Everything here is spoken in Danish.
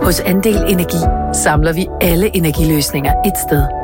Hos Andel Energi samler vi alle energiløsninger et sted.